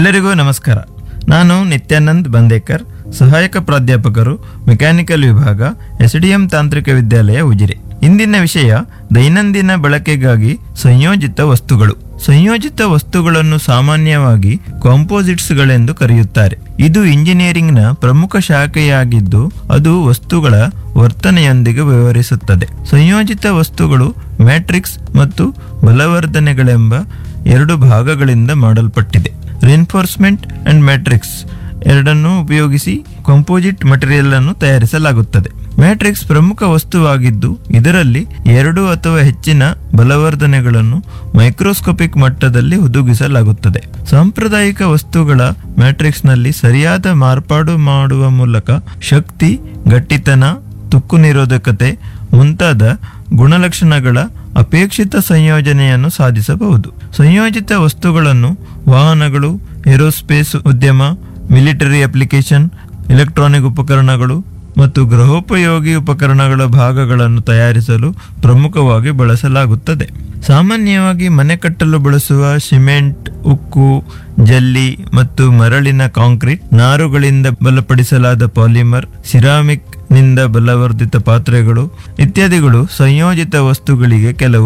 ಎಲ್ಲರಿಗೂ ನಮಸ್ಕಾರ. ನಾನು ನಿತ್ಯಾನಂದ್ ಬಂದೇಕರ್, ಸಹಾಯಕ ಪ್ರಾಧ್ಯಾಪಕರು, ಮೆಕ್ಯಾನಿಕಲ್ ವಿಭಾಗ, ಎಸ್ಡಿಎಂ ತಾಂತ್ರಿಕ ವಿದ್ಯಾಲಯ ಉಜಿರೆ. ಇಂದಿನ ವಿಷಯ ದೈನಂದಿನ ಬಳಕೆಗಾಗಿ ಸಂಯೋಜಿತ ವಸ್ತುಗಳು. ಸಂಯೋಜಿತ ವಸ್ತುಗಳನ್ನು ಸಾಮಾನ್ಯವಾಗಿ ಕಾಂಪೋಸಿಟ್ಸ್ಗಳೆಂದು ಕರೆಯುತ್ತಾರೆ. ಇದು ಇಂಜಿನಿಯರಿಂಗ್ನ ಪ್ರಮುಖ ಶಾಖೆಯಾಗಿದ್ದು, ಅದು ವಸ್ತುಗಳ ವರ್ತನೆಯೊಂದಿಗೆ ವ್ಯವಹರಿಸುತ್ತದೆ. ಸಂಯೋಜಿತ ವಸ್ತುಗಳು ಮ್ಯಾಟ್ರಿಕ್ಸ್ ಮತ್ತು ಬಲವರ್ಧನೆಗಳೆಂಬ ಎರಡು ಭಾಗಗಳಿಂದ ಮಾಡಲ್ಪಟ್ಟಿದೆ. ರಿನ್ಫೋರ್ಸ್ಮೆಂಟ್ ಅಂಡ್ ಮ್ಯಾಟ್ರಿಕ್ಸ್ ಎರಡನ್ನೂ ಉಪಯೋಗಿಸಿ ಕಾಂಪೋಸಿಟ್ ಮಟೀರಿಯಲ್ ಅನ್ನು ತಯಾರಿಸಲಾಗುತ್ತದೆ. ಮ್ಯಾಟ್ರಿಕ್ಸ್ ಪ್ರಮುಖ ವಸ್ತುವಾಗಿದ್ದು, ಇದರಲ್ಲಿ ಎರಡು ಅಥವಾ ಹೆಚ್ಚಿನ ಬಲವರ್ಧನೆಗಳನ್ನು ಮೈಕ್ರೋಸ್ಕೋಪಿಕ್ ಮಟ್ಟದಲ್ಲಿ ಹುದುಗಿಸಲಾಗುತ್ತದೆ. ಸಾಂಪ್ರದಾಯಿಕ ವಸ್ತುಗಳ ಮ್ಯಾಟ್ರಿಕ್ಸ್ನಲ್ಲಿ ಸರಿಯಾದ ಮಾರ್ಪಾಡು ಮಾಡುವ ಮೂಲಕ ಶಕ್ತಿ, ಗಟ್ಟಿತನ, ತುಕ್ಕು ನಿರೋಧಕತೆ ಮುಂತಾದ ಗುಣಲಕ್ಷಣಗಳ ಅಪೇಕ್ಷಿತ ಸಂಯೋಜನೆಯನ್ನು ಸಾಧಿಸಬಹುದು. ಸಂಯೋಜಿತ ವಸ್ತುಗಳನ್ನು ವಾಹನಗಳು, ಏರೋಸ್ಪೇಸ್ ಉದ್ಯಮ, ಮಿಲಿಟರಿ ಅಪ್ಲಿಕೇಶನ್, ಎಲೆಕ್ಟ್ರಾನಿಕ್ ಉಪಕರಣಗಳು ಮತ್ತು ಗೃಹೋಪಯೋಗಿ ಉಪಕರಣಗಳ ಭಾಗಗಳನ್ನು ತಯಾರಿಸಲು ಪ್ರಮುಖವಾಗಿ ಬಳಸಲಾಗುತ್ತದೆ. ಸಾಮಾನ್ಯವಾಗಿ ಮನೆ ಕಟ್ಟಲು ಬಳಸುವ ಸಿಮೆಂಟ್, ಉಕ್ಕು, ಜಲ್ಲಿ ಮತ್ತು ಮರಳಿನ ಕಾಂಕ್ರೀಟ್, ನಾರುಗಳಿಂದ ಬಲಪಡಿಸಲಾದ ಪಾಲಿಮರ್, ಸಿರಾಮಿಕ್ ನಿಂದ ಬಲವರ್ಧಿತ ಪಾತ್ರೆಗಳು ಇತ್ಯಾದಿಗಳು ಸಂಯೋಜಿತ ವಸ್ತುಗಳಿಗೆ ಕೆಲವು